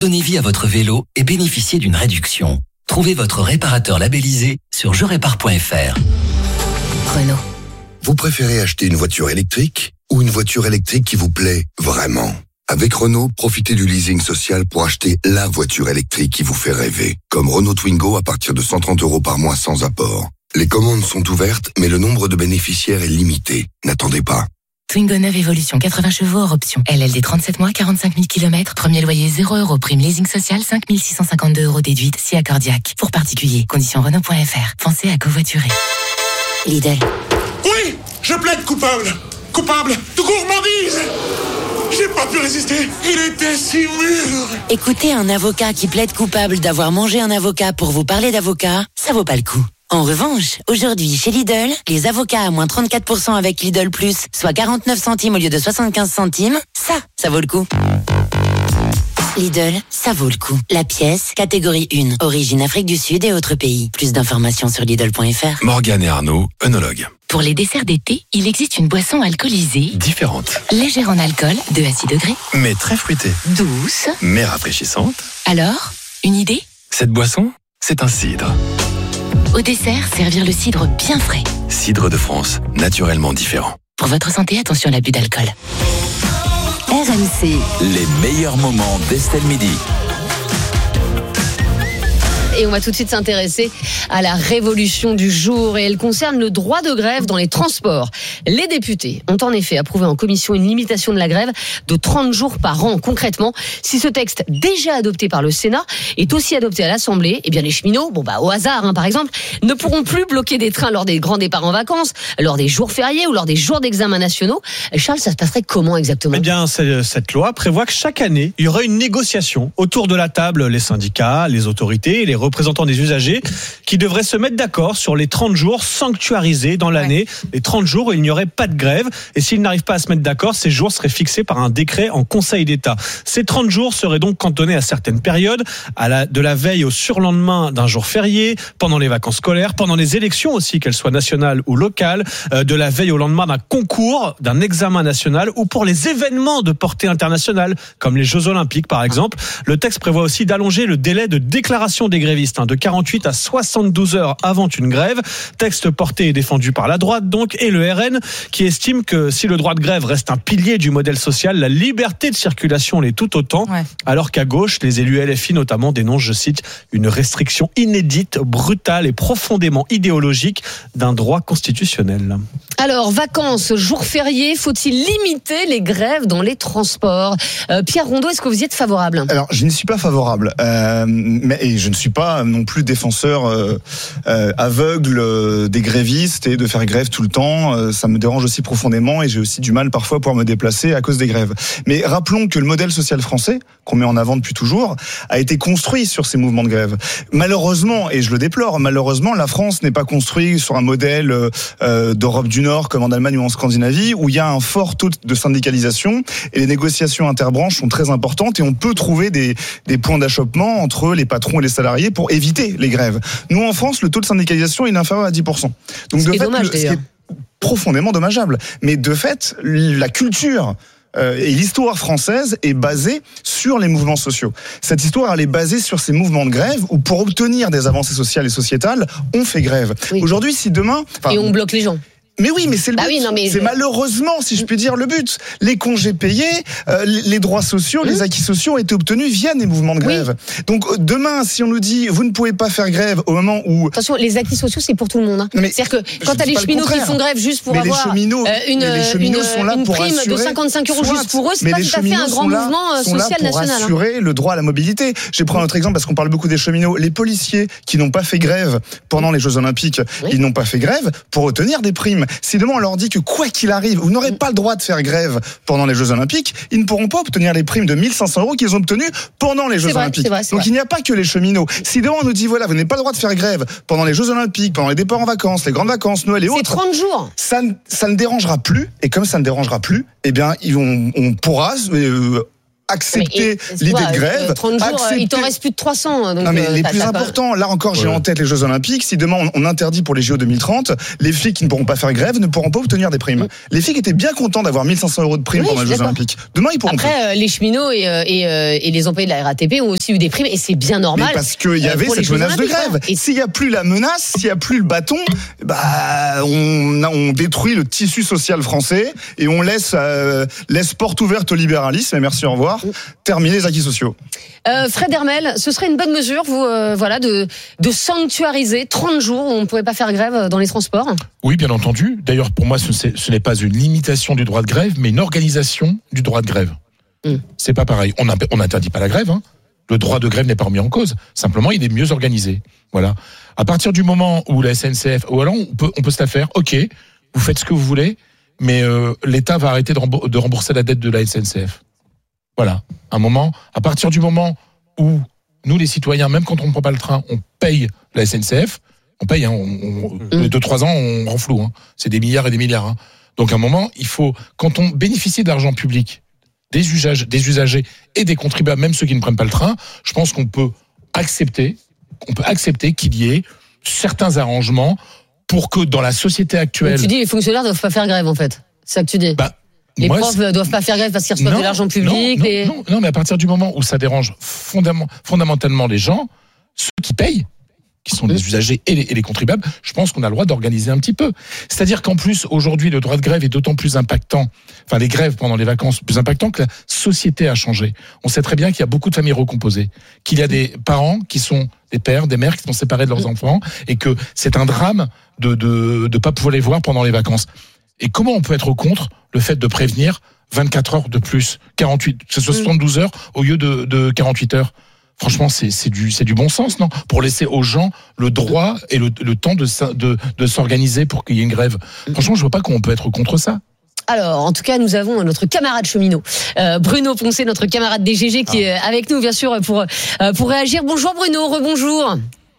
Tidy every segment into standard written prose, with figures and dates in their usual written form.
Donnez vie à votre vélo et bénéficiez d'une réduction. Trouvez votre réparateur labellisé sur jerépare.fr. Renault. Vous préférez acheter une voiture électrique ou une voiture électrique qui vous plaît vraiment ? Avec Renault, profitez du leasing social pour acheter la voiture électrique qui vous fait rêver. Comme Renault Twingo à partir de 130 € par mois sans apport. Les commandes sont ouvertes, mais le nombre de bénéficiaires est limité. N'attendez pas. Twingo 9 Evolution, 80 chevaux hors option. LLD 37 mois, 45 000 km. Premier loyer 0 €. Prime leasing social, 5 652 € déduite, si accordiaque. Pour particuliers, conditions Renault.fr. Pensez à covoiturer. Lidl. Oui, je plaide coupable. Coupable de gourmandise. J'ai pas pu résister. Il était si mûr. Écoutez un avocat qui plaide coupable d'avoir mangé un avocat pour vous parler d'avocat, ça vaut pas le coup. En revanche, aujourd'hui, chez Lidl, les avocats à moins 34% avec Lidl Plus, soit 49 centimes au lieu de 75 centimes, ça vaut le coup. Lidl, ça vaut le coup. La pièce, catégorie 1, origine Afrique du Sud et autres pays. Plus d'informations sur Lidl.fr. Morgane et Arnaud, œnologues. Pour les desserts d'été, il existe une boisson alcoolisée, Différente, légère en alcool, 2 à 6 degrés, mais très fruitée, douce. mais rafraîchissante. Alors, une idée ? Cette boisson, c'est un cidre. Au dessert, servir le cidre bien frais. Cidre de France, naturellement différent. Pour votre santé, attention à l'abus d'alcool. RMC. Les meilleurs moments d'Estelle Midi. Et on va tout de suite s'intéresser à la révolution du jour et elle concerne le droit de grève dans les transports. Les députés ont en effet approuvé en commission une limitation de la grève de 30 jours par an. Concrètement, si ce texte déjà adopté par le Sénat est aussi adopté à l'Assemblée, eh bien les cheminots, au hasard par exemple, ne pourront plus bloquer des trains lors des grands départs en vacances, lors des jours fériés ou lors des jours d'examen nationaux. Charles, ça se passerait comment exactement ? Eh bien, cette loi prévoit que chaque année, il y aura une négociation autour de la table, les syndicats, les autorités, les représentants des usagers qui devraient se mettre d'accord sur les 30 jours sanctuarisés dans l'année, les 30 jours où il n'y aurait pas de grève. Et s'ils n'arrivent pas à se mettre d'accord, ces jours seraient fixés par un décret en Conseil d'État. Ces 30 jours seraient donc cantonnés à certaines périodes, de la veille au surlendemain d'un jour férié, pendant les vacances scolaires, pendant les élections aussi, qu'elles soient nationales ou locales, de la veille au lendemain d'un concours, d'un examen national ou pour les événements de portée internationale, comme les Jeux Olympiques par exemple. Le texte prévoit aussi d'allonger le délai de déclaration des grévistes de 48 à 72 heures avant une grève. Texte porté et défendu par la droite donc, et le RN qui estime que si le droit de grève reste un pilier du modèle social, la liberté de circulation l'est tout autant. Alors qu'à gauche, les élus LFI notamment dénoncent, je cite, une restriction inédite, brutale et profondément idéologique d'un droit constitutionnel. Alors, vacances, jours fériés, faut-il limiter les grèves dans les transports ? Pierre Rondeau, est-ce que vous y êtes favorable ? Alors, je n'y suis pas favorable, et je ne suis pas non plus défenseur aveugle des grévistes et de faire grève tout le temps. Ça me dérange aussi profondément et j'ai aussi du mal parfois pour me déplacer à cause des grèves. Mais rappelons que le modèle social français, qu'on met en avant depuis toujours, a été construit sur ces mouvements de grève. Malheureusement, et je le déplore, la France n'est pas construite sur un modèle d'Europe du Nord comme en Allemagne ou en Scandinavie, où il y a un fort taux de syndicalisation et les négociations interbranches sont très importantes et on peut trouver des points d'achoppement entre les patrons et les salariés pour éviter les grèves. Nous, en France, le taux de syndicalisation est inférieur à 10%. Donc, de fait, dommage, ce qui est profondément dommageable. Mais de fait, la culture et l'histoire française est basée sur les mouvements sociaux. Cette histoire, elle est basée sur ces mouvements de grève où, pour obtenir des avancées sociales et sociétales, on fait grève. Oui. Aujourd'hui, si demain... Et on bloque les gens. Mais oui, mais c'est le but. C'est malheureusement, si je puis dire, le but. Les congés payés, les droits sociaux, les acquis sociaux ont été obtenus via des mouvements de grève. Oui. Donc demain, si on nous dit vous ne pouvez pas faire grève au moment où... Attention, les acquis sociaux, c'est pour tout le monde. C'est-à-dire que quand tu as les cheminots qui font grève juste pour avoir une prime de 55 € juste pour eux, c'est pas tout à fait un grand mouvement social national. Pour assurer le droit à la mobilité. Je vais prendre un autre exemple parce qu'on parle beaucoup des cheminots. Les policiers qui n'ont pas fait grève pendant les Jeux Olympiques, ils n'ont pas fait grève pour obtenir des primes. Si demain on leur dit que quoi qu'il arrive, vous n'aurez pas le droit de faire grève pendant les Jeux Olympiques, ils ne pourront pas obtenir les primes de 1 500 € qu'ils ont obtenues pendant les Jeux Olympiques. Donc il n'y a pas que les cheminots. Si demain on nous dit voilà, vous n'avez pas le droit de faire grève pendant les Jeux Olympiques, pendant les départs en vacances, les grandes vacances, Noël et autres, c'est 30 jours. Ça ne dérangera plus. Et comme ça ne dérangera plus, eh bien on pourra accepter l'idée de grève. 30 jours, il t'en reste plus de 300. Donc non, mais les plus importants, là encore, j'ai en tête les Jeux Olympiques. Si demain on interdit pour les JO 2030, les filles qui ne pourront pas faire grève ne pourront pas obtenir des primes. Les filles qui étaient bien contents d'avoir 1500 € de primes pendant les Jeux Olympiques. Demain, ils pourront Après, les cheminots et les employés de la RATP ont aussi eu des primes et c'est bien normal. Mais parce qu'il y avait cette menace de grève. Et s'il n'y a plus la menace, s'il n'y a plus le bâton, on détruit le tissu social français et on laisse porte ouverte au libéralisme. Et merci, au revoir. Terminer les acquis sociaux. Fred Hermel, ce serait une bonne mesure, vous, de sanctuariser 30 jours où on ne pourrait pas faire grève dans les transports? Oui, bien entendu. D'ailleurs, pour moi, ce n'est pas une limitation du droit de grève, mais une organisation du droit de grève. C'est pas pareil. On n'interdit pas la grève. Hein. Le droit de grève n'est pas remis en cause. Simplement, il est mieux organisé. Voilà. À partir du moment où la SNCF, ou alors on peut se la faire. Ok, vous faites ce que vous voulez, mais l'État va arrêter de rembourser la dette de la SNCF. Voilà. À partir du moment où nous, les citoyens, même quand on ne prend pas le train, on paye la SNCF. On paye. Hein, 2-3 ans, on rend flou. Hein. C'est des milliards et des milliards. Hein. Donc à un moment, il faut, quand on bénéficie d'argent public, des usagers et des contribuables, même ceux qui ne prennent pas le train, je pense qu'on peut accepter qu'il y ait certains arrangements pour que dans la société actuelle... Donc tu dis les fonctionnaires ne doivent pas faire grève, en fait. C'est ça que tu dis. Les profs ne doivent pas faire grève parce qu'ils reçoivent de l'argent public. Non, mais à partir du moment où ça dérange fondamentalement les gens, ceux qui payent, qui sont les usagers et les contribuables, je pense qu'on a le droit d'organiser un petit peu. C'est-à-dire qu'en plus, aujourd'hui, le droit de grève est d'autant plus impactant, enfin les grèves pendant les vacances, plus impactant que la société a changé. On sait très bien qu'il y a beaucoup de familles recomposées, qu'il y a des parents qui sont des pères, des mères qui sont séparés de leurs enfants, et que c'est un drame de pas pouvoir les voir pendant les vacances. Et comment on peut être contre le fait de prévenir 24 heures de plus, 72 heures au lieu de 48 heures? Franchement, c'est du bon sens, non? Pour laisser aux gens le droit et le temps de s'organiser pour qu'il y ait une grève. Franchement, je vois pas comment on peut être contre ça. Alors, en tout cas, nous avons notre camarade cheminot, Bruno Poncet, notre camarade DGG, qui est avec nous, bien sûr, pour réagir. Bonjour Bruno, rebonjour.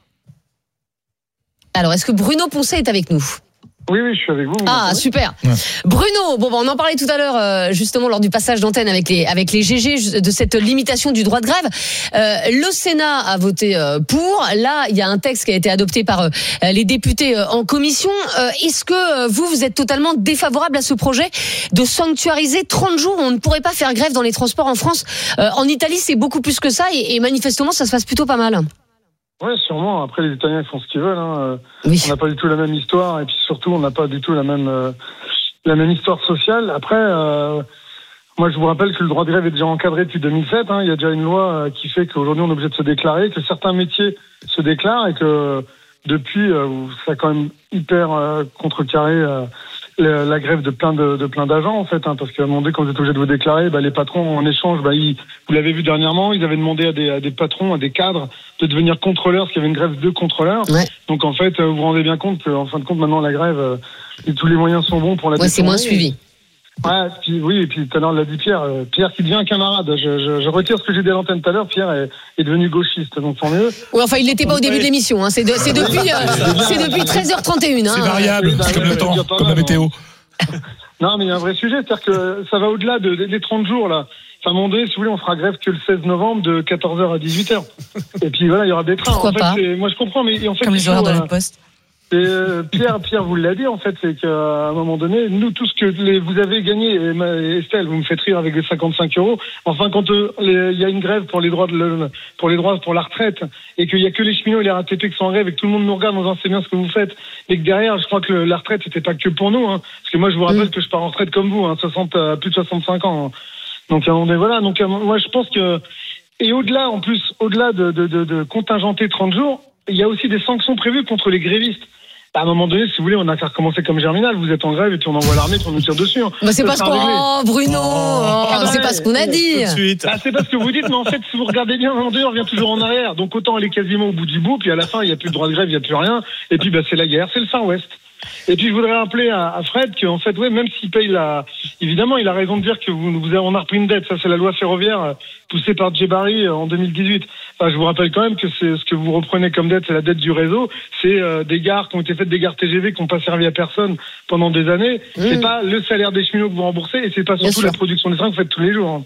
Alors, est-ce que Bruno Poncet est avec nous? Oui, je suis avec vous. Ah, super. Ouais. Bruno, on en parlait tout à l'heure, justement, lors du passage d'antenne avec les GG, de cette limitation du droit de grève. Le Sénat a voté pour. Là, il y a un texte qui a été adopté par les députés en commission. Est-ce que vous êtes totalement défavorable à ce projet de sanctuariser 30 jours où on ne pourrait pas faire grève dans les transports en France? En Italie, c'est beaucoup plus que ça et manifestement, ça se passe plutôt pas mal. Ouais, sûrement. Après, les Italiens font ce qu'ils veulent. Hein. Oui. On n'a pas du tout la même histoire, et puis surtout, on n'a pas du tout la même histoire sociale. Après, moi, je vous rappelle que le droit de grève est déjà encadré depuis 2007. Hein. Il y a déjà une loi qui fait qu'aujourd'hui, on est obligé de se déclarer, que certains métiers se déclarent, et que depuis, ça a quand même hyper contrecarré la grève de plein d'agents, en fait, hein, parce qu'à un moment donné, quand vous êtes obligé de vous déclarer, les patrons, en échange, vous l'avez vu dernièrement, ils avaient demandé à des patrons, à des cadres, de devenir contrôleurs, parce qu'il y avait une grève de contrôleurs. Ouais. Donc, en fait, vous vous rendez bien compte qu'en fin de compte, maintenant, la grève, tous les moyens sont bons pour la c'est moins suivi. Ouais, et puis tout à l'heure l'a dit Pierre qui devient un camarade. Je retire ce que j'ai dit à l'antenne tout à l'heure. Pierre est devenu gauchiste, donc tant mieux. Oui, enfin il l'était pas au début de l'émission. Hein. C'est depuis 13h31. C'est variable, c'est comme le temps, comme la météo. Non, mais il y a un vrai sujet, c'est-à-dire que ça va au-delà des 30 jours là. Enfin, à un moment donné, si vous voulez, on fera grève que le 16 novembre de 14h à 18h. Et puis voilà, il y aura des trains. Pourquoi en fait, pas moi je comprends, mais en fait, comme les horaires de la Poste. Et Pierre vous l'a dit, en fait, c'est qu'à un moment donné, nous, tout ce que vous avez gagné, et Estelle, vous me faites rire avec les 55 €. Enfin, quand il y a une grève pour les droits pour la retraite, et qu'il y a que les cheminots et les RATP qui sont en grève, et que tout le monde nous regarde en disant c'est bien ce que vous faites, et que derrière, je crois que la retraite c'était pas que pour nous, hein, parce que moi, je vous rappelle que je pars en retraite comme vous, hein, plus de 65 ans. Hein. Donc, à un moment donné, voilà. Donc, moi, je pense que, et au-delà de contingenter 30 jours, il y a aussi des sanctions prévues contre les grévistes. À un moment donné, si vous voulez, on a qu'à recommencer comme Germinal. Vous êtes en grève et puis on envoie l'armée pour nous tirer dessus. Hein. C'est pas ce qu'on... Oh, Bruno c'est pas ce qu'on a dit. C'est pas ce que vous dites, mais en fait, si vous regardez bien, à un moment donné, on revient toujours en arrière. Donc autant aller quasiment au bout du bout, puis à la fin, il n'y a plus de droit de grève, il n'y a plus rien. Et puis, c'est la guerre, c'est le Far West. Et puis je voudrais rappeler à Fred qu'en fait, même s'il paye évidemment, il a raison de dire que on a repris une dette. Ça, c'est la loi ferroviaire poussée par Djebari en 2018. Enfin, je vous rappelle quand même que c'est ce que vous reprenez comme dette, c'est la dette du réseau. C'est des gares qui ont été faites, des gares TGV qui n'ont pas servi à personne pendant des années. C'est pas le salaire des cheminots que vous remboursez, et c'est pas surtout la production des trains que vous faites tous les jours. Hein.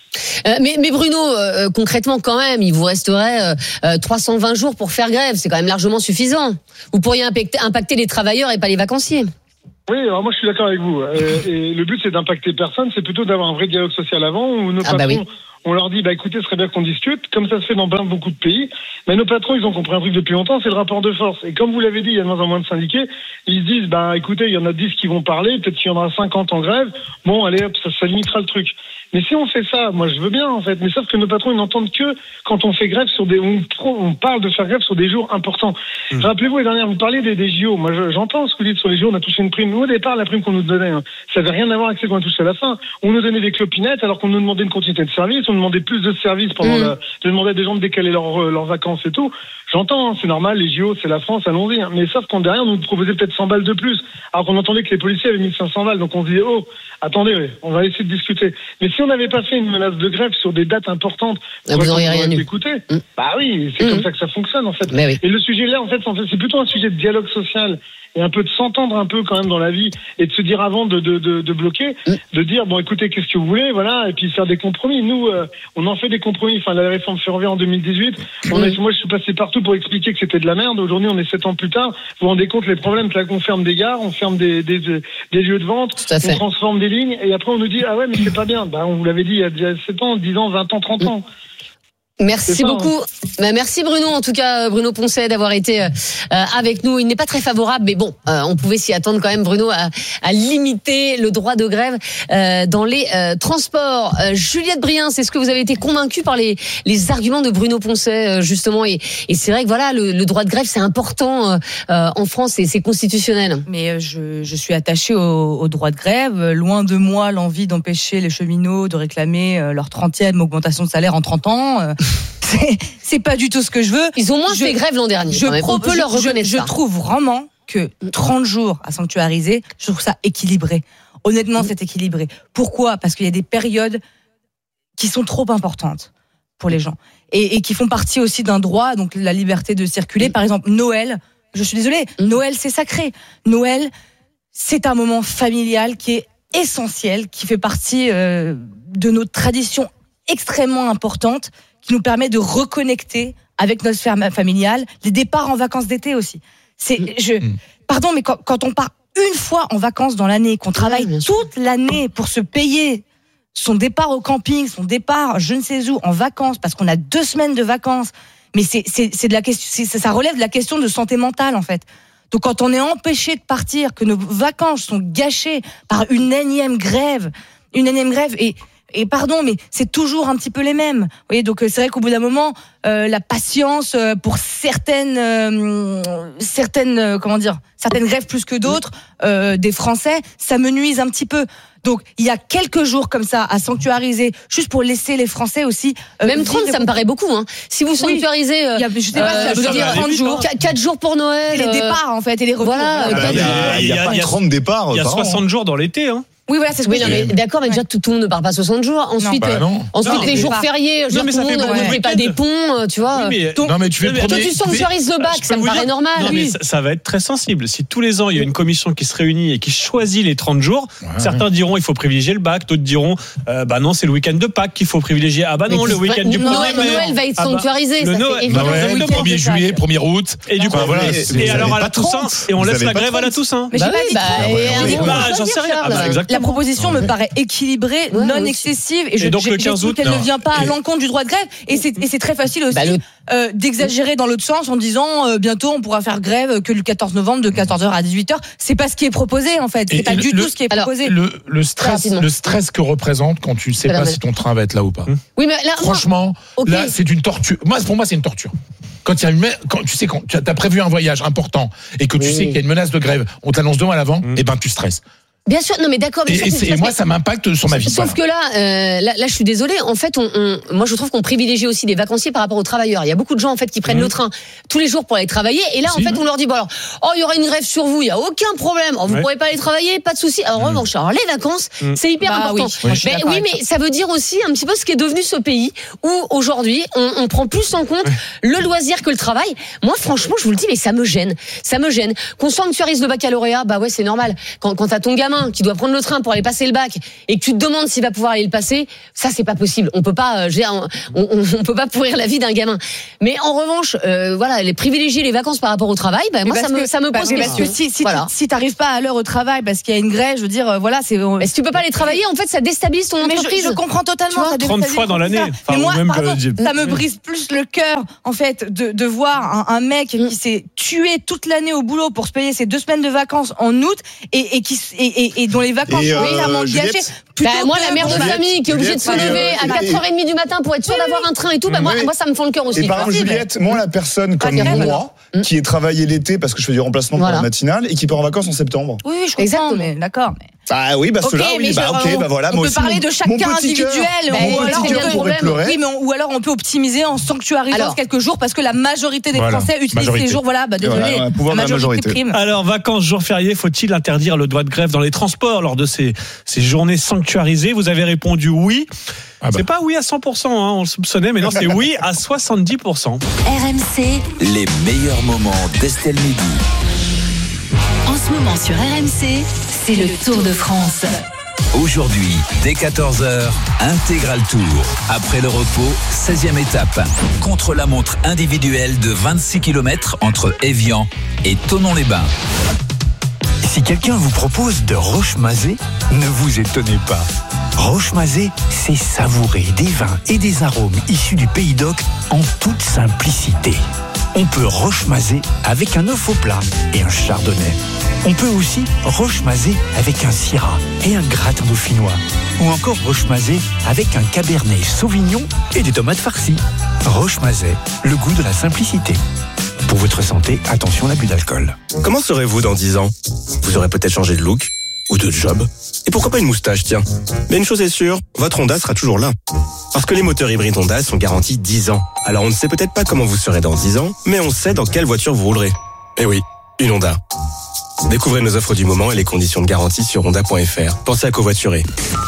Mais Bruno, concrètement quand même, il vous resterait 320 jours pour faire grève. C'est quand même largement suffisant. Vous pourriez impacter les travailleurs et pas les vacanciers. Oui, alors moi je suis d'accord avec vous. Et le but c'est d'impacter personne, c'est plutôt d'avoir un vrai dialogue social avant où nos patrons, on leur dit écoutez, ce serait bien qu'on discute, comme ça se fait dans beaucoup de pays. Mais nos patrons, ils ont compris un truc depuis longtemps, c'est le rapport de force. Et comme vous l'avez dit, il y a de moins en moins de syndiqués. Ils se disent écoutez, il y en a 10 qui vont parler, peut-être qu'il y en aura 50 en grève. Bon, allez hop, ça limitera le truc. Mais si on fait ça, moi je veux bien en fait, mais sauf que nos patrons ils n'entendent que quand on fait grève sur on parle de faire grève sur des jours importants. Rappelez-vous les dernières, vous parlez des JO. Moi j'entends ce que vous dites sur les JO, on a touché une prime. Nous au départ la prime qu'on nous donnait, ça n'avait rien à voir avec ce qu'on a touché à la fin. On nous donnait des clopinettes alors qu'on nous demandait une continuité de service, on nous demandait plus de services pendant de demander à des gens de décaler leurs vacances et tout. J'entends, c'est normal, les JO c'est la France, allons-y. Mais sauf qu'en derrière on nous proposait peut-être 100 balles de plus, alors qu'on entendait que les policiers avaient 1500 balles. Donc on se disait attendez, on va essayer de discuter. Mais si on n'avait pas fait une menace de grève sur des dates importantes, vous n'auriez rien eu. Écouter. Bah oui, c'est comme ça que ça fonctionne en fait. Oui. Et le sujet là, en fait, c'est plutôt un sujet de dialogue social et un peu de s'entendre un peu quand même dans la vie et de se dire avant de bloquer, de dire écoutez, qu'est-ce que vous voulez, voilà, et puis faire des compromis. Nous, on en fait des compromis. Enfin, la réforme ferroviaire en 2018, moi je suis passé partout pour expliquer que c'était de la merde. Aujourd'hui, on est 7 ans plus tard. Vous vous rendez compte les problèmes que là, qu'on ferme des gares, on ferme des lieux de vente, on transforme des lignes, et après on nous dit mais c'est pas bien. On vous l'avait dit il y a déjà 7 ans, 10 ans, 20 ans, 30 ans. Merci beaucoup. Merci Bruno, en tout cas Bruno Poncet d'avoir été avec nous. Il n'est pas très favorable, mais bon, on pouvait s'y attendre quand même, Bruno, à limiter le droit de grève dans les transports. Juliette Brien, est-ce que vous avez été convaincue par les arguments de Bruno Poncet justement, et c'est vrai que voilà, le droit de grève c'est important en France et c'est constitutionnel. Mais je suis attachée au droit de grève. Loin de moi l'envie d'empêcher les cheminots de réclamer leur 30e augmentation de salaire en 30 ans. C'est pas du tout ce que je veux. Ils ont moins fait grève l'an dernier. On peut leur reconnaître ça. Je trouve vraiment que 30 jours à sanctuariser, je trouve ça équilibré. Honnêtement, c'est équilibré. Pourquoi ? Parce qu'il y a des périodes qui sont trop importantes pour les gens et qui font partie aussi d'un droit, donc la liberté de circuler. Par exemple, Noël. Je suis désolée, Noël c'est sacré. Noël, c'est un moment familial qui est essentiel, qui fait partie de nos traditions extrêmement importantes, qui nous permet de reconnecter avec notre sphère familiale, les départs en vacances d'été aussi. Pardon, mais quand on part une fois en vacances dans l'année, qu'on travaille toute l'année pour se payer son départ au camping, son départ je ne sais où en vacances, parce qu'on a 2 semaines de vacances, mais c'est de la question, ça relève de la question de santé mentale en fait. Donc quand on est empêché de partir, que nos vacances sont gâchées par une énième grève et pardon, mais c'est toujours un petit peu les mêmes. Vous voyez, donc c'est vrai qu'au bout d'un moment, la patience pour certaines grèves plus que d'autres des Français, ça me nuise un petit peu. Donc il y a quelques jours comme ça à sanctuariser, juste pour laisser les Français aussi. Même 30, ça me paraît beaucoup. Hein. Si vous sanctuarisez, je sais pas, je veux dire 30 jours, 4 jours pour Noël, les départs en fait et les retours. Voilà, il y a pas 30 départs. Il y a 60 jours dans l'été. Hein. Oui, voilà, c'est ce que je dis. D'accord, mais déjà, tout le monde ne part pas 60 jours. Ensuite, les jours fériés, tout le monde ne fait pas des ponts, tu vois. Non, mais tu fais toi, tu sanctuarises le bac, ça me paraît normal. Non, mais ça va être très sensible. Si tous les ans, il y a une commission qui se réunit et qui choisit les 30 jours, certains diront il faut privilégier le bac, d'autres diront non, c'est le week-end de Pâques qu'il faut privilégier. Ah bah non, le week-end du 1er mai. Noël va être sanctuarisé. Le 1er juillet, 1er août. Et du coup, et alors à la Toussaint, et on laisse la grève à la Toussaint. Mais j'en sais rien. La proposition me paraît équilibrée, non excessive, et donc le 15 août, qu'elle ne vient pas à l'encontre du droit de grève. Et c'est très facile aussi d'exagérer dans l'autre sens en disant bientôt on pourra faire grève que le 14 novembre de 14h à 18h. C'est pas ce qui est proposé en fait. C'est pas du tout ce qui est proposé. Le stress que représente quand tu sais pas si ton train va être là ou pas. Oui, mais là, franchement, là c'est une torture. Pour moi c'est une torture. Quand tu as prévu un voyage important et que tu sais qu'il y a une menace de grève, on t'annonce 2 mois à l'avant, et ben tu stresses. Bien sûr, non mais d'accord. Et moi, ça m'impacte sur ma vie. Sauf que là, je suis désolée. En fait, moi, je trouve qu'on privilégie aussi les vacanciers par rapport aux travailleurs. Il y a beaucoup de gens en fait qui prennent le train tous les jours pour aller travailler. Et là, en fait, on leur dit il y aura une grève sur vous. Il y a aucun problème. Vous pourrez pas aller travailler, pas de souci. En revanche, les vacances, c'est hyper important. Mais ça veut dire aussi un petit peu ce qui est devenu ce pays où aujourd'hui, on prend plus en compte le loisir que le travail. Moi, franchement, je vous le dis, mais ça me gêne. Qu'on sanctuarise le baccalauréat, c'est normal. Quand t'as ton gamin gamin qui doit prendre le train pour aller passer le bac et que tu te demandes s'il va pouvoir aller le passer, ça c'est pas possible. On peut pas, on peut pas pourrir la vie d'un gamin. Mais en revanche, voilà, les privilégier les vacances par rapport au travail, moi ça me pose question. Parce que si t'arrives pas à l'heure au travail parce qu'il y a une grève, je veux dire, voilà, c'est. Mais si tu peux pas aller travailler, en fait, ça déstabilise ton entreprise. Je comprends totalement. Ça 30 fois dans l'année. Mais moi, ça me brise plus le cœur, en fait, de voir un mec qui s'est tué toute l'année au boulot pour se payer ses 2 semaines de vacances en août et dont les vacances sont entièrement gâchées. Moi, la mère de famille qui est obligée de se lever à 4h30 du matin pour être sûre d'avoir un train et tout, moi, ça me fend le cœur aussi. Et par exemple, Juliette, moi, la personne comme moi, qui est travaillé l'été parce que je fais du remplacement pour la matinale et qui part en vacances en septembre. Oui, je comprends, mais d'accord. Ah oui, bah cela, oui, voilà. On peut parler de chaque cas individuel, ou alors on peut optimiser en sanctuarisant quelques jours parce que la majorité des Français utilisent ces jours. Voilà, désolé, la majorité prime. Alors, vacances, jours fériés, faut-il interdire le droit de grève dans les transports lors de ces journées sanctuarisées? Vous avez répondu oui. C'est pas oui à 100%, on le soupçonnait, mais non, c'est oui à 70%. RMC, les meilleurs moments d'Estelle Midi. En ce moment sur RMC, c'est le Tour de France. Aujourd'hui, dès 14h, Intégral Tour. Après le repos, 16e étape. Contre-la-montre individuelle de 26 km entre Évian et Thonon-les-Bains. Si quelqu'un vous propose de Rochemazé, ne vous étonnez pas. Rochemazé, c'est savourer des vins et des arômes issus du Pays d'Oc en toute simplicité. On peut Rochemazé avec un œuf au plat et un chardonnay. On peut aussi Rochemazé avec un syrah et un gratin dauphinois. Ou encore Rochemazé avec un cabernet sauvignon et des tomates farcies. Rochemazé, le goût de la simplicité. Pour votre santé, attention à l'abus d'alcool. Comment serez-vous dans 10 ans? Vous aurez peut-être changé de look ou de job. Et pourquoi pas une moustache, tiens. Mais une chose est sûre, votre Honda sera toujours là. Parce que les moteurs hybrides Honda sont garantis 10 ans. Alors on ne sait peut-être pas comment vous serez dans 10 ans, mais on sait dans quelle voiture vous roulerez. Eh oui, une Honda. Découvrez nos offres du moment et les conditions de garantie sur honda.fr. Pensez à covoiturer.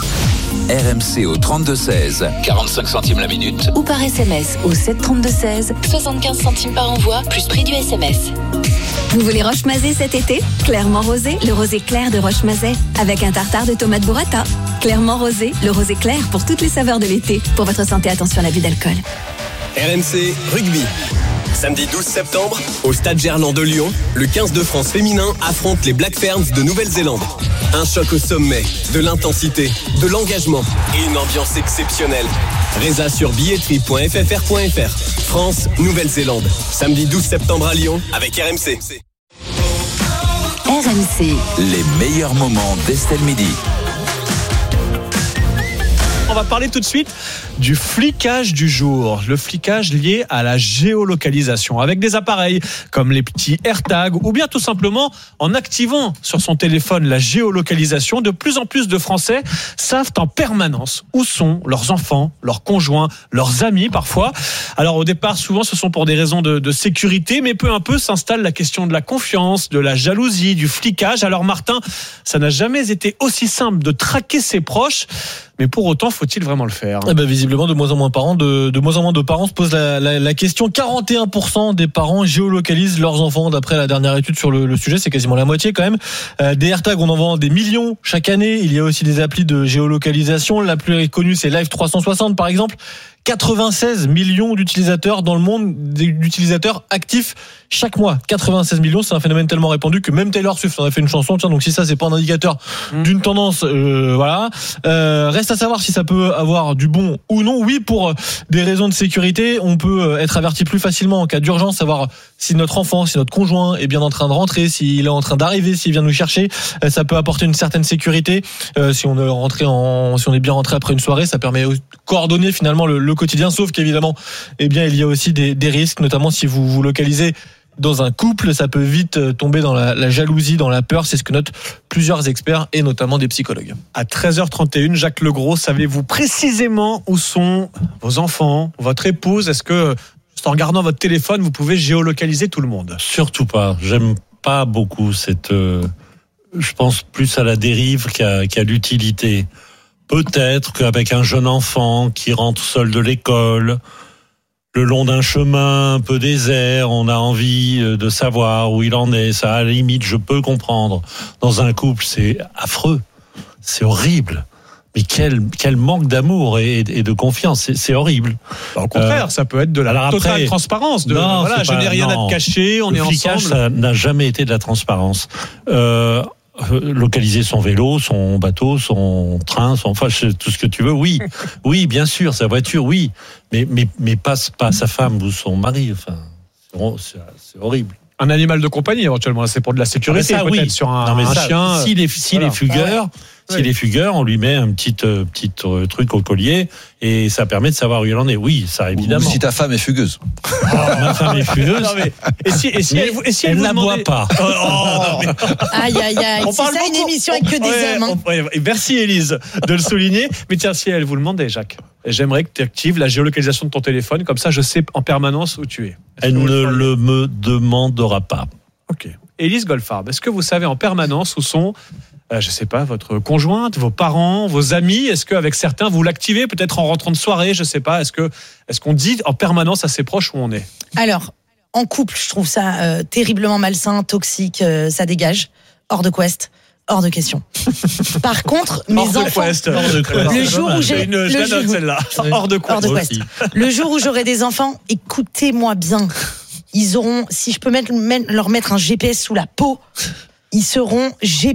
RMC au 32-16, 45 centimes la minute. Ou par SMS au 732-16, 75 centimes par envoi, plus prix du SMS. Vous voulez Rochemazé cet été? Clairement rosé, le rosé clair de Rochemazé, avec un tartare de tomates burrata. Clairement rosé, le rosé clair pour toutes les saveurs de l'été. Pour votre santé, attention à l'abus d'alcool. RMC Rugby. Samedi 12 septembre, au Stade Gerland de Lyon, le 15 de France féminin affronte les Black Ferns de Nouvelle-Zélande. Un choc au sommet, de l'intensité, de l'engagement et une ambiance exceptionnelle. Résa sur billetterie.ffr.fr. France, Nouvelle-Zélande. Samedi 12 septembre à Lyon avec RMC. RMC. Les meilleurs moments d'Estelle Midi. On va parler tout de suite du flicage du jour. Le flicage lié à la géolocalisation avec des appareils comme les petits AirTags ou bien tout simplement en activant sur son téléphone la géolocalisation. De plus en plus de Français savent en permanence où sont leurs enfants, leurs conjoints, leurs amis parfois. Alors au départ, souvent ce sont pour des raisons de sécurité, mais peu à peu s'installe la question de la confiance, de la jalousie, du flicage. Alors Martin, ça n'a jamais été aussi simple de traquer ses proches. Mais pour autant, faut-il vraiment le faire? Visiblement, de moins en moins de parents se posent la question. 41% des parents géolocalisent leurs enfants, d'après la dernière étude sur le sujet. C'est quasiment la moitié quand même. Des AirTags, on en vend des millions chaque année. Il y a aussi des applis de géolocalisation. La plus connue, c'est Live 360 par exemple. 96 millions d'utilisateurs dans le monde, d'utilisateurs actifs chaque mois. 96 millions, c'est un phénomène tellement répandu que même Taylor Swift en a fait une chanson. Tiens, donc si ça c'est pas un indicateur d'une tendance, voilà. Reste à savoir si ça peut avoir du bon ou non. Oui, pour des raisons de sécurité, on peut être averti plus facilement en cas d'urgence, savoir si notre enfant, si notre conjoint est bien en train de rentrer, s'il est en train d'arriver, s'il vient nous chercher. Ça peut apporter une certaine sécurité. Si on est bien rentré après une soirée, ça permet de coordonner finalement le quotidien, sauf qu'évidemment, il y a aussi des risques, notamment si vous vous localisez dans un couple, ça peut vite tomber dans la jalousie, dans la peur. C'est ce que notent plusieurs experts et notamment des psychologues. À 13h31, Jacques Legros, savez-vous précisément où sont vos enfants, votre épouse? Est-ce que, juste en regardant votre téléphone, vous pouvez géolocaliser tout le monde? Surtout pas. J'aime pas beaucoup cette... je pense plus à la dérive qu'à l'utilité. Peut-être qu'avec un jeune enfant qui rentre seul de l'école, le long d'un chemin un peu désert, on a envie de savoir où il en est. Ça, à la limite, je peux comprendre. Dans un couple, c'est affreux, c'est horrible. Mais quel manque d'amour et de confiance, c'est horrible. Au contraire, ça peut être de la totale transparence. Non, je n'ai rien à te cacher, on est ensemble. Ça n'a jamais été de la transparence. Localiser son vélo, son bateau, son train, tout ce que tu veux, oui, bien sûr, sa voiture, oui, mais pas sa femme ou son mari. C'est horrible. Un animal de compagnie éventuellement, c'est pour de la sécurité, peut-être oui. sur un chien. S'il est fugueur. S'il est fugueur, on lui met un petit truc au collier et ça permet de savoir où il en est. Oui, ça évidemment. Ou si ta femme est fugueuse. Ma femme est fugueuse. Et si elle ne boit pas. Aïe. On parle ça une émission avec que des hommes. Merci Élise de le souligner. Mais tiens, si elle vous le demandait, Jacques, j'aimerais que tu actives la géolocalisation de ton téléphone, comme ça je sais en permanence où tu es. Elle ne me demandera pas. Ok. Élise Goldfarb, est-ce que vous savez en permanence où sont je sais pas, votre conjointe, vos parents, vos amis? Est-ce qu'avec certains, vous l'activez peut-être en rentrant de soirée? Je sais pas. Est-ce qu'on dit en permanence à ses proches où on est? Alors, en couple, je trouve ça terriblement malsain, toxique, ça dégage. Hors de quest. Hors de question. Par contre, mes enfants, le jour où j'ai hors de quest. Le jour où j'aurai des enfants, écoutez-moi bien. Ils auront, si je peux leur mettre un GPS sous la peau, ils seront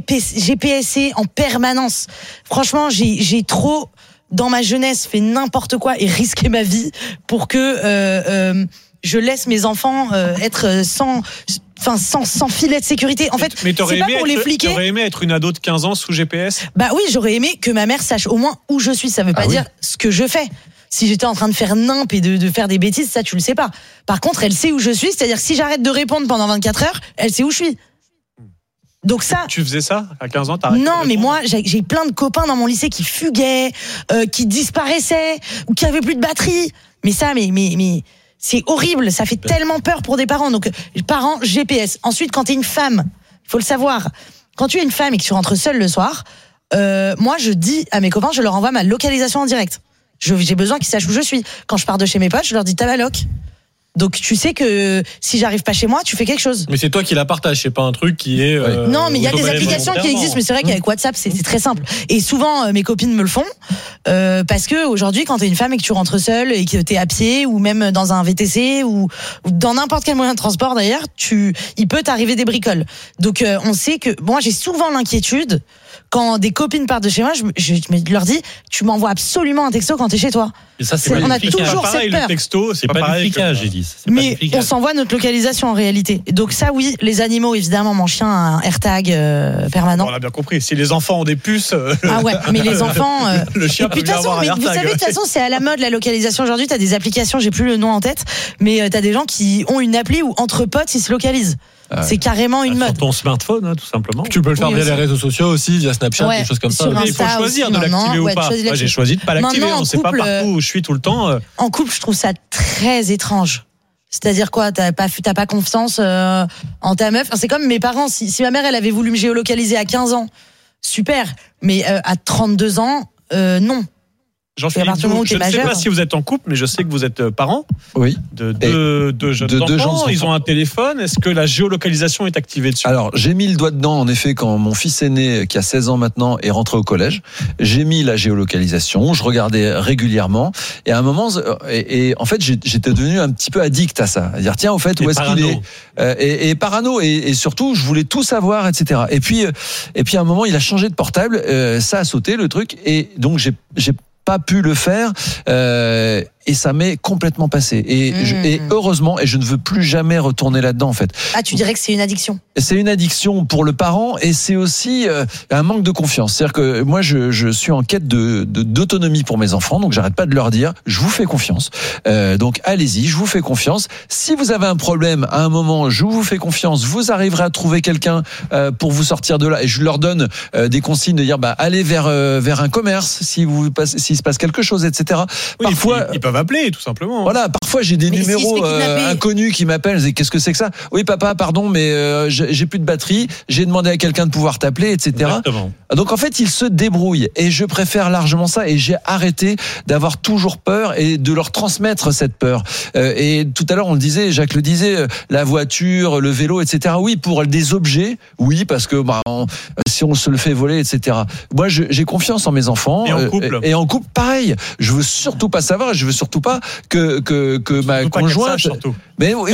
GPSés en permanence. Franchement, j'ai trop, dans ma jeunesse, fait n'importe quoi et risqué ma vie pour que je laisse mes enfants être sans filet de sécurité. En fait, mais c'est pas pour les fliquer. T'aurais aimé être une ado de 15 ans sous GPS? Bah oui, j'aurais aimé que ma mère sache au moins où je suis. Ça veut pas dire ce que je fais. Si j'étais en train de faire nimp et de faire des bêtises, ça tu le sais pas. Par contre, elle sait où je suis, c'est-à-dire que si j'arrête de répondre pendant 24 heures, elle sait où je suis. Donc ça. Tu faisais ça à 15 ans? Non, mais moi, j'ai plein de copains dans mon lycée qui fuguaient, qui disparaissaient ou qui avaient plus de batterie. Mais ça, mais c'est horrible. Ça fait tellement peur pour des parents. Donc, parents, GPS. Ensuite, quand t'es une femme, il faut le savoir. Quand tu es une femme et que tu rentres seule le soir, moi, je dis à mes copains, je leur envoie ma localisation en direct. J'ai besoin qu'ils sachent où je suis. Quand je pars de chez mes potes, je leur dis t'as ma loc. Donc tu sais que si j'arrive pas chez moi, tu fais quelque chose. Mais c'est toi qui la partages, c'est pas un truc qui est. Non, mais il y a des applications qui existent, mais c'est vrai qu'avec WhatsApp, c'est très simple. Et souvent, mes copines me le font parce que aujourd'hui, quand t'es une femme et que tu rentres seule et que t'es à pied ou même dans un VTC ou dans n'importe quel moyen de transport d'ailleurs, il peut t'arriver des bricoles. Donc on sait que moi, j'ai souvent l'inquiétude. Quand des copines partent de chez moi, je leur dis, tu m'envoies absolument un texto quand t'es chez toi. Et ça, on a toujours cette peur. Le texto, c'est pas du flicage, j'ai dit. Mais on s'envoie notre localisation en réalité. Donc ça, oui, les animaux, évidemment, mon chien a un AirTag permanent. On a bien compris. Si les enfants ont des puces. Ah ouais, mais les enfants. Le chien peut avoir un AirTag. Vous savez, de toute façon, c'est à la mode la localisation aujourd'hui. T'as des applications, j'ai plus le nom en tête, mais t'as des gens qui ont une appli où entre potes ils se localisent. C'est carrément une mode. Sur ton smartphone, tout simplement. Tu peux le faire via les réseaux sociaux aussi, via Snapchat, des choses comme ça. Mais il faut choisir de l'activer ou pas. Moi, j'ai choisi de pas l'activer. On ne sait pas partout où je suis tout le temps. En couple, je trouve ça très étrange. C'est-à-dire quoi? T'as pas confiance en ta meuf? C'est comme mes parents. Si ma mère, elle avait voulu me géolocaliser à 15 ans, super. Mais à 32 ans, non. Jean-Philippe, je ne sais pas si vous êtes en couple, mais je sais que vous êtes parents. Oui. De deux jeunes enfants. Ils ont un téléphone. Est-ce que la géolocalisation est activée dessus? Alors, j'ai mis le doigt dedans, en effet, quand mon fils aîné, qui a 16 ans maintenant, est rentré au collège. J'ai mis la géolocalisation. Je regardais régulièrement. Et à un moment, en fait, j'étais devenu un petit peu addict à ça. À dire, tiens, au fait, où est-ce qu'il est? Et parano. Et surtout, je voulais tout savoir, etc. Et puis, à un moment, il a changé de portable. Ça a sauté, le truc. Et donc, j'ai pas pu le faire et ça m'est complètement passé et heureusement, et je ne veux plus jamais retourner là-dedans en fait. Ah, tu dirais que c'est une addiction? C'est une addiction pour le parent et c'est aussi un manque de confiance. C'est-à-dire que moi je suis en quête d'autonomie pour mes enfants, donc j'arrête pas de leur dire je vous fais confiance, donc allez-y, je vous fais confiance. Si vous avez un problème à un moment, je vous fais confiance, vous arriverez à trouver quelqu'un pour vous sortir de là, et je leur donne des consignes de dire allez vers un commerce s'il se passe quelque chose, etc. Oui, parfois ils peuvent appeler, tout simplement. Voilà, parfois j'ai des numéros inconnus qui m'appellent. Et qu'est-ce que c'est que ça ? Oui, papa, pardon, mais j'ai plus de batterie. J'ai demandé à quelqu'un de pouvoir t'appeler, etc. Exactement. Donc en fait, ils se débrouillent. Et je préfère largement ça. Et j'ai arrêté d'avoir toujours peur et de leur transmettre cette peur. Et tout à l'heure, on le disait, Jacques le disait, la voiture, le vélo, etc. Oui, pour des objets, oui, parce que si on se le fait voler, etc. Moi, j'ai confiance en mes enfants. Et en couple, pareil. Je veux surtout pas savoir, je veux surtout pas que ma conjointe. Mais oui,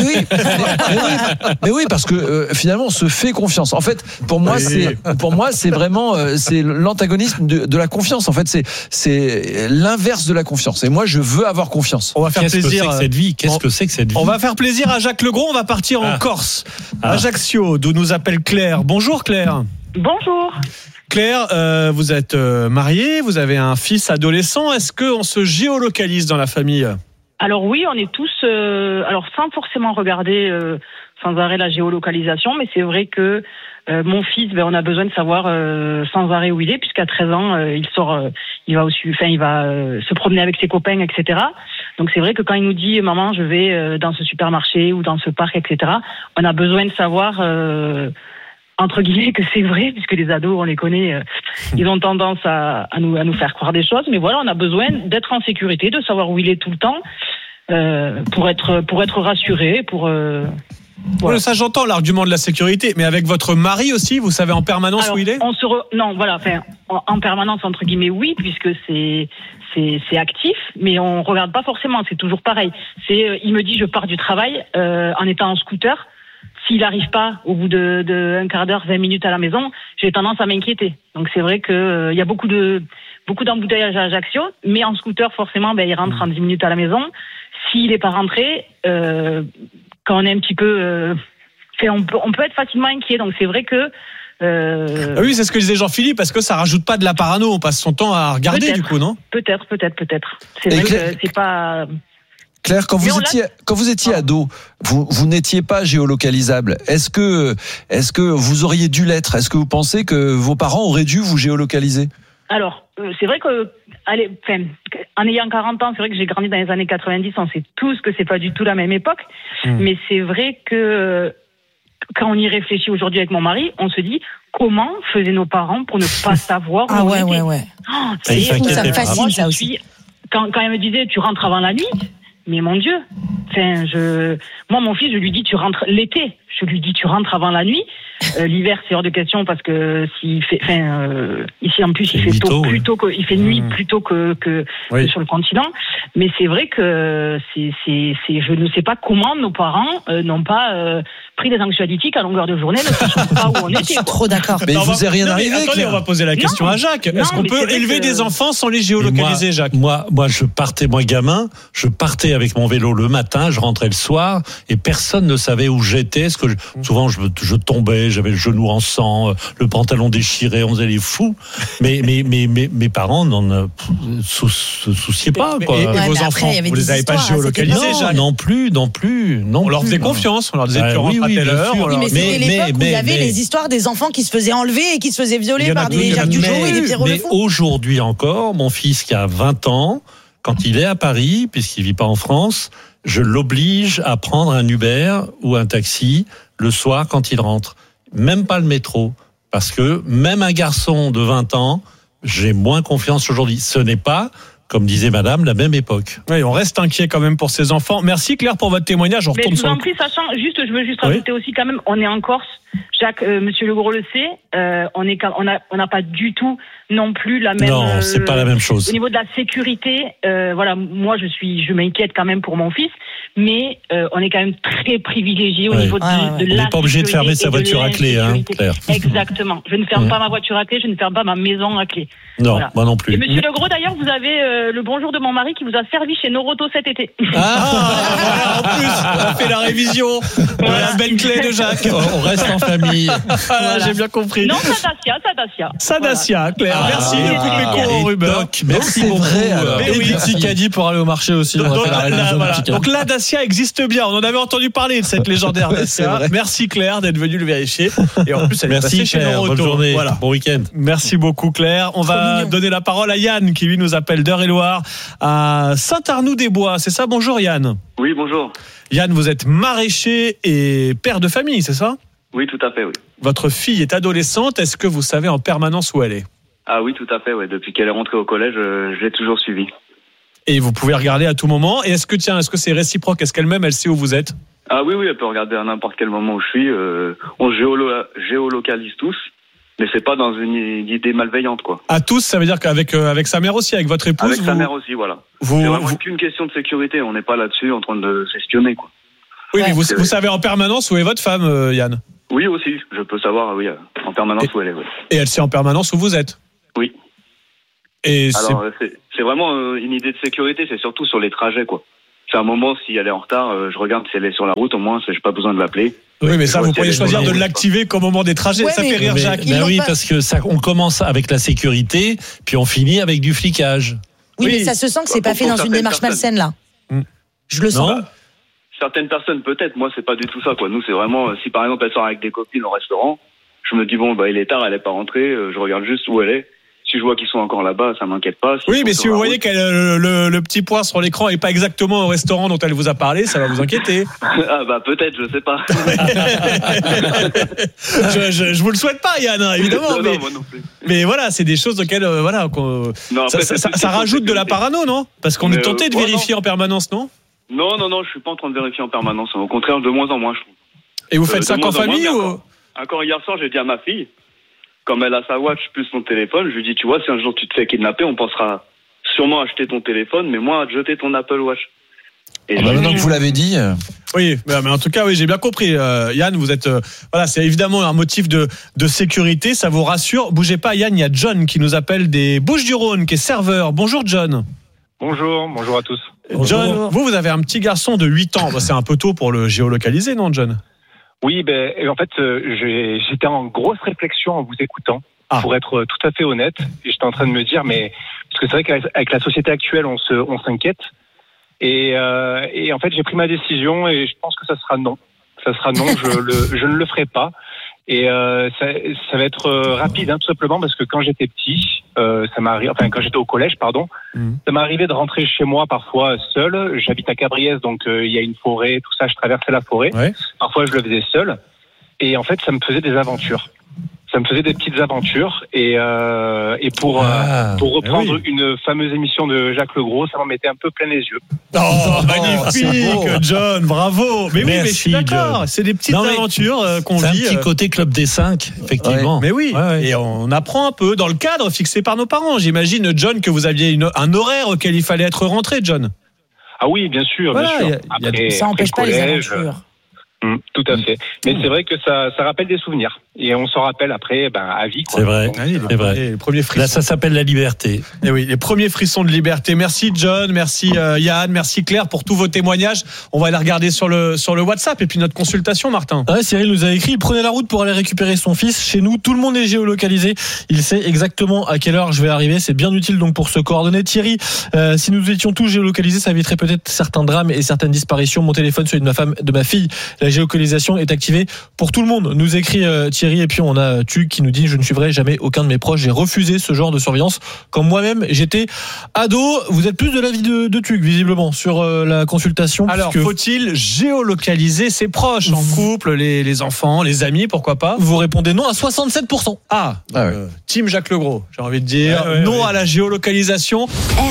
mais oui, parce que finalement, on se fait confiance. En fait, pour moi, c'est vraiment c'est l'antagonisme de la confiance. En fait, c'est l'inverse de la confiance. Et moi, je veux avoir confiance. On va faire plaisir. Qu'est-ce que c'est que cette vie ? On va faire plaisir à Jacques Legros. On va partir en Corse, Ajaccio, d'où nous appelle Claire. Bonjour Claire. Bonjour. Claire, vous êtes mariée, vous avez un fils adolescent. Est-ce qu'on se géolocalise dans la famille ? Alors oui, on est tous, alors sans forcément regarder sans arrêt la géolocalisation, mais c'est vrai que mon fils, on a besoin de savoir sans arrêt où il est, puisqu'à 13 ans, il sort, il va se promener avec ses copains, etc. Donc c'est vrai que quand il nous dit maman, je vais dans ce supermarché ou dans ce parc, etc. On a besoin de savoir. Entre guillemets que c'est vrai, puisque les ados, on les connaît, ils ont tendance à nous faire croire des choses, mais voilà, on a besoin d'être en sécurité, de savoir où il est tout le temps, pour être rassuré, voilà. Ça, j'entends l'argument de la sécurité, mais avec votre mari aussi, vous savez en permanence où il est ? Non, voilà, en permanence, entre guillemets, oui, puisque c'est actif, mais on regarde pas forcément, c'est toujours pareil. Il me dit, je pars du travail, en étant en scooter. S'il n'arrive pas au bout de un quart d'heure, 20 minutes à la maison, j'ai tendance à m'inquiéter. Donc c'est vrai que il y a beaucoup d'embouteillages à Ajaccio, mais en scooter forcément, il rentre en 10 minutes à la maison. S'il n'est pas rentré, quand on est un petit peu, on peut être facilement inquiet. Donc c'est vrai que oui, c'est ce que disait Jean-Philippe, parce que ça rajoute pas de la parano. On passe son temps à regarder, du coup, non ? Peut-être. C'est vrai que c'est pas. Claire, quand vous étiez ado, vous n'étiez pas géolocalisable. Est-ce que vous auriez dû l'être ? Est-ce que vous pensez que vos parents auraient dû vous géolocaliser ? Alors, c'est vrai que, en ayant 40 ans, c'est vrai que j'ai grandi dans les années 90, on sait tous que c'est pas du tout la même époque, mais c'est vrai que quand on y réfléchit aujourd'hui avec mon mari, on se dit comment faisaient nos parents pour ne pas savoir où on était. Ouais. Oh, ça me fascine, ça aussi. Quand elle me disait tu rentres avant la nuit, mais mon Dieu, moi mon fils, je lui dis tu rentres l'été. Je lui dis tu rentres avant la nuit. L'hiver c'est hors de question parce que ici en plus il fait tôt, il fait nuit plus tôt que sur le continent. Mais c'est vrai que je ne sais pas comment nos parents n'ont pas pris des anxiolytiques à longueur de journée, ne sachant pas où on était. Trop d'accord. Mais vous est rien arrivé. Attendez, on va poser la question à Jacques. Est-ce qu'on peut élever des enfants sans les géolocaliser, Jacques ? Moi, gamin, je partais avec mon vélo le matin, je rentrais le soir et personne ne savait où j'étais. Souvent, je tombais, j'avais le genou en sang, le pantalon déchiré, on faisait les fous. Mais mes parents se souciaient pas. Quoi. Et vos enfants, vous les avez pas géolocalisés, Jacques ? Non plus. On leur faisait confiance, on leur disait tu rentres à telle heure. Oui, mais c'était l'époque où il y avait les histoires des enfants qui se faisaient enlever et qui se faisaient violer par des Jacques Dujot et des Pierrot le Fou. Mais aujourd'hui encore, mon fils qui a 20 ans, quand il est à Paris, puisqu'il vit pas en France, je l'oblige à prendre un Uber ou un taxi le soir quand il rentre. Même pas le métro. Parce que même un garçon de 20 ans, j'ai moins confiance aujourd'hui. Ce n'est pas, comme disait madame, la même époque. Oui, on reste inquiet quand même pour ces enfants. Merci Claire pour votre témoignage. On retourne je vous en prie, sachant, je veux juste rajouter aussi quand même, on est en Corse. Jacques, Monsieur Legros le sait, on n'a pas du tout non plus la même. Non, c'est pas la même chose. Au niveau de la sécurité, moi je m'inquiète quand même pour mon fils, mais on est quand même très privilégié au niveau de la sécurité. On n'est pas obligé de fermer sa voiture à clé, Claire. Exactement. Je ne ferme pas ma voiture à clé, je ne ferme pas ma maison à clé. Non, moi non plus. Et Monsieur Legros, d'ailleurs, vous avez le bonjour de mon mari qui vous a servi chez Noroto cet été. En plus, on a fait la révision de la belle clé de Jacques. On reste en famille. famille. Voilà, j'ai bien compris. Non, Sadacia. Sadacia, Claire. Merci de couper mes cours en rumeur. Merci c'est beaucoup. vrai, alors. Et oui, Picardie pour aller au marché aussi. On a fait la réalisation de Picardie. Donc la Dacia existe bien. On en avait entendu parler de cette légendaire Dacia. Merci Claire d'être venue le vérifier. Et en plus, elle est passée Merci chez Claire, Neuroauto. bonne journée, Voilà. bon week-end. Merci beaucoup Claire. On va donner la parole à Yann qui lui nous appelle d'Eure-et-Loire à Saint-Arnoux-des-Bois. C'est ça? Bonjour Yann. Oui, bonjour. Yann, vous êtes maraîcher et père de famille, c'est ça? Oui, tout à fait, oui. Votre fille est adolescente. Est-ce que vous savez en permanence où elle est? Ah oui, tout à fait, ouais. Depuis qu'elle est rentrée au collège, je l'ai toujours suivie. Et vous pouvez regarder à tout moment. Et est-ce que c'est réciproque? Est-ce qu'elle-même, elle sait où vous êtes? Ah oui, elle peut regarder à n'importe quel moment où je suis. On géolocalise tous, mais c'est pas dans une idée malveillante, quoi. À tous, ça veut dire qu'avec sa mère aussi, avec votre épouse? Avec sa mère aussi, voilà. C'est vraiment qu'une question de sécurité. On n'est pas là-dessus en train de s'espionner, quoi. Oui, mais vous savez en permanence où est votre femme, Yann? Oui, aussi. Je peux savoir, oui, en permanence où elle est, oui. Et elle sait en permanence où vous êtes? Oui. Et alors, c'est vraiment une idée de sécurité, c'est surtout sur les trajets, quoi. C'est un moment, si elle est en retard, je regarde si elle est sur la route, au moins, j'ai pas besoin de l'appeler. Oui, mais ça, vous pourriez choisir de l'activer l'activer qu'au moment des trajets. Ça fait rire Jacques. Oui, parce que on commence avec la sécurité, puis on finit avec du flicage. Oui, mais ça se sent que c'est pas fait dans une démarche malsaine, là. Je le sens. Certaines personnes, peut-être. Moi, c'est pas du tout ça, quoi. Nous, c'est vraiment, si par exemple, elle sort avec des copines au restaurant, je me dis, bon, il est tard, elle est pas rentrée, je regarde juste où elle est. Si je vois qu'ils sont encore là-bas, ça m'inquiète pas. Oui, mais si vous voyez que le petit point sur l'écran est pas exactement au restaurant dont elle vous a parlé, ça va vous inquiéter. Ah peut-être, je sais pas. je vous le souhaite pas, Yann, évidemment. Non, moi non plus. Mais voilà, c'est des choses auxquelles ça rajoute de la parano, non? Parce qu'on est tenté de vérifier en permanence, non? Non, je suis pas en train de vérifier en permanence. Au contraire, de moins en moins, je trouve. Et vous faites ça qu'en famille ou? Encore hier soir, j'ai dit à ma fille, comme elle a sa watch plus son téléphone, je lui dis, tu vois, si un jour tu te fais kidnapper, on pensera sûrement à acheter ton téléphone, mais moi, à te jeter ton Apple Watch. Et maintenant que vous l'avez dit. Oui, mais en tout cas, oui, j'ai bien compris. Yann, vous êtes, voilà, c'est évidemment un motif de sécurité, ça vous rassure. Bougez pas, Yann, il y a John qui nous appelle des Bouches-du-Rhône, qui est serveur. Bonjour, John. Bonjour à tous. John, vous avez un petit garçon de 8 ans. C'est un peu tôt pour le géolocaliser, non, John? Oui, en fait, j'étais en grosse réflexion en vous écoutant, pour être tout à fait honnête. Et j'étais en train de me dire, parce que c'est vrai qu'avec la société actuelle, on s'inquiète. Et en fait, j'ai pris ma décision et je pense que ça sera non. Ça sera non, je ne le ferai pas. Et ça va être rapide, tout simplement, parce que quand j'étais petit, quand j'étais au collège, ça m'est arrivé de rentrer chez moi parfois seul. J'habite à Cabriès, donc il y a une forêt, tout ça, je traversais la forêt. Ouais. Parfois, je le faisais seul. Et en fait, ça me faisait des aventures. Ça me faisait des petites aventures. Et pour reprendre une fameuse émission de Jacques Legros, ça m'en mettait un peu plein les yeux. Oh, magnifique, John, bravo. Mais oui, mais je suis d'accord. John. C'est des petites aventures qu'on vit. C'est un petit côté club des 5, effectivement. Ouais. Mais oui, et on apprend un peu dans le cadre fixé par nos parents. J'imagine, John, que vous aviez un horaire auquel il fallait être rentré, John. Ah oui, bien sûr. Voilà, bien sûr. Ça n'empêche pas les aventures. Tout à fait. Mais c'est vrai que ça rappelle des souvenirs. Et on s'en rappelle après, à vie, quoi. C'est vrai. C'est vrai. Les premiers frissons. Là, ça s'appelle la liberté. Et oui, les premiers frissons de liberté. Merci, John. Merci, Yann. Merci, Claire, pour tous vos témoignages. On va aller regarder sur le WhatsApp et puis notre consultation, Martin. Ouais, Cyril nous a écrit, prenez la route pour aller récupérer son fils. Chez nous, tout le monde est géolocalisé. Il sait exactement à quelle heure je vais arriver. C'est bien utile, donc, pour se coordonner. Thierry, si nous étions tous géolocalisés, ça éviterait peut-être certains drames et certaines disparitions. Mon téléphone, celui de ma femme, de ma fille. La géolocalisation est activée pour tout le monde, nous écrit Thierry. Et puis on a Tug qui nous dit, je ne suivrai jamais aucun de mes proches, j'ai refusé ce genre de surveillance quand moi-même j'étais ado. Vous êtes plus de l'avis de Tug, visiblement, sur la consultation. Alors, faut-il géolocaliser ses proches, en couple, les enfants, les amis, pourquoi pas? Vous répondez non à 67%. Team Jacques Legros, j'ai envie de dire. Non à la géolocalisation.